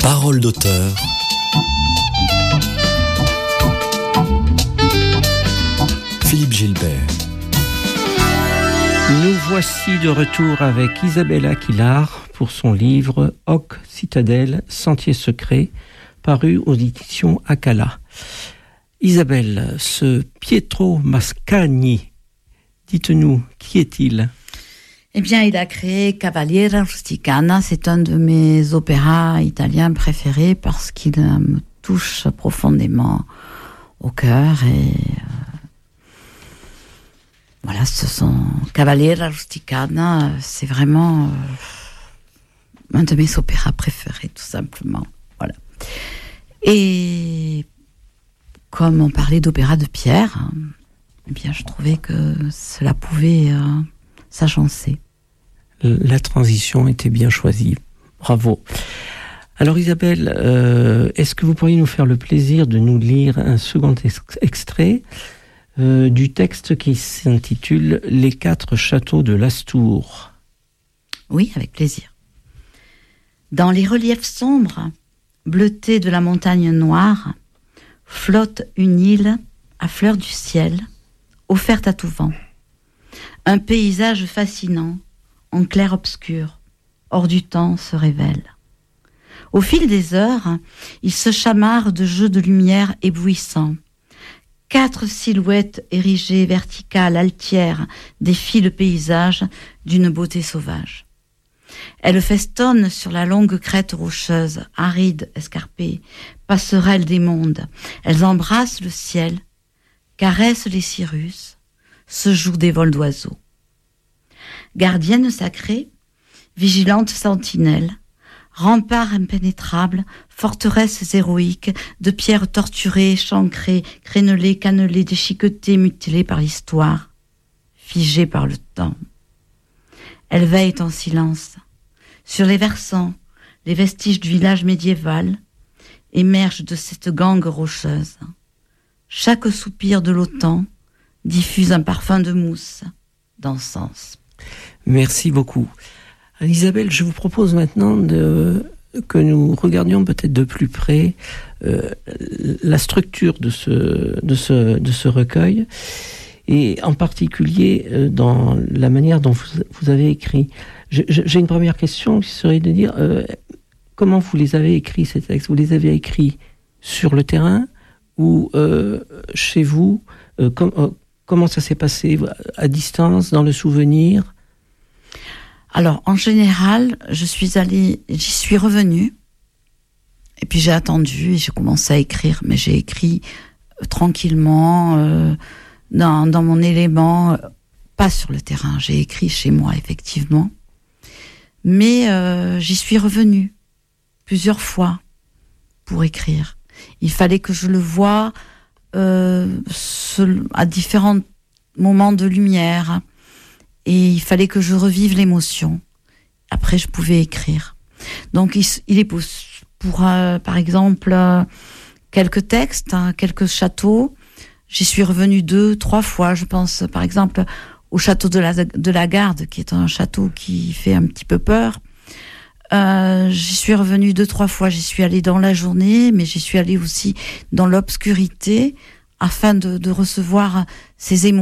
Parole d'auteur. Philippe Gilbert. Nous voici de retour avec Isabelle Aquilar pour son livre Hoc Citadelle, Sentier secret, paru aux éditions Akala. Isabelle, ce Pietro Mascagni, dites-nous, qui est-il ? Eh bien, il a créé Cavaliera Rusticana. C'est un de mes opéras italiens préférés parce qu'il me touche profondément au cœur. Et voilà, ce sont Cavaliera Rusticana. C'est vraiment un de mes opéras préférés, tout simplement. Voilà. Et comme on parlait d'opéra de Pierre, eh bien, je trouvais que cela pouvait s'agencer. La transition était bien choisie. Bravo. Alors Isabelle, est-ce que vous pourriez nous faire le plaisir de nous lire un second extrait du texte qui s'intitule « Les 4 châteaux de Lastours ». Oui, avec plaisir. Dans les reliefs sombres, bleutés de la montagne noire, flotte une île à fleur du ciel, offerte à tout vent. Un paysage fascinant, en clair-obscur, hors du temps se révèle. Au fil des heures, il se chamarre de jeux de lumière éblouissants. 4 silhouettes érigées verticales, altières, défient le paysage d'une beauté sauvage. Elles festonnent sur la longue crête rocheuse, aride, escarpée, passerelle des mondes. Elles embrassent le ciel, caressent les cirrus, se jouent des vols d'oiseaux. Gardienne sacrée, vigilante sentinelle, rempart impénétrable, forteresse héroïque, de pierres torturées, chancrées, crénelées, cannelées, déchiquetées, mutilées par l'histoire, figées par le temps. Elle veille en silence. Sur les versants, les vestiges du village médiéval émergent de cette gangue rocheuse. Chaque soupir de l'automne diffuse un parfum de mousse, d'encens. Merci beaucoup. Isabelle, je vous propose maintenant que nous regardions peut-être de plus près la structure de ce recueil, et en particulier dans la manière dont vous avez écrit. J'ai une première question qui serait de dire comment vous les avez écrits, ces textes ? Vous les avez écrits sur le terrain ou chez vous ? Comment ça s'est passé ? À distance, dans le souvenir ? Alors, en général, j'y suis revenue, et puis j'ai attendu, et j'ai commencé à écrire, mais j'ai écrit tranquillement, dans mon élément, pas sur le terrain, j'ai écrit chez moi, effectivement, mais j'y suis revenue plusieurs fois pour écrire. Il fallait que je le voie à différents moments de lumière, et il fallait que je revive l'émotion. Après, je pouvais écrire. Donc, il est pour par exemple, quelques textes, quelques châteaux. J'y suis revenue 2-3 fois. Je pense, par exemple, au château de la Garde, qui est un château qui fait un petit peu peur. J'y suis revenue 2-3 fois. J'y suis allée dans la journée, mais j'y suis allée aussi dans l'obscurité, afin de recevoir ces émotions.